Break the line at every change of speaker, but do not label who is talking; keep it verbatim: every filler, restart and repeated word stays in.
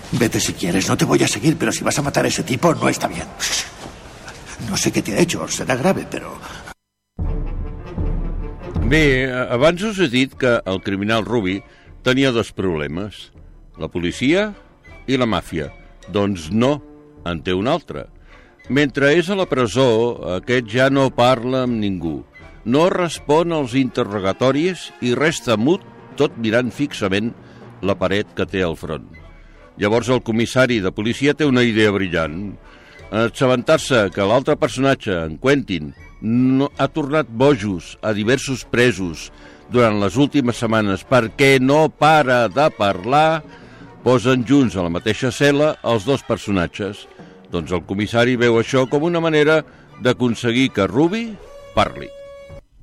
Vete si quieres, no te voy a seguir, pero si vas a matar a ese tipo, no está bien. No sé què t'ha hecho, serà grave, però...
Bé, abans us he dit que el criminal Ruby tenia dos problemes, la policia i la màfia. Doncs no, en té un altre. Mentre és a la presó, aquest ja no parla amb ningú, no respon als interrogatoris i resta mut, tot mirant fixament la paret que té al front. Llavors el comissari de policia té una idea brillant. Assabentar-se que l'altre personatge, en Quentin, no, ha tornat bojos a diversos presos durant les últimes setmanes perquè no para de parlar, posen junts a la mateixa cel·la els dos personatges. Doncs el comissari veu això com una manera d'aconseguir que Ruby parli.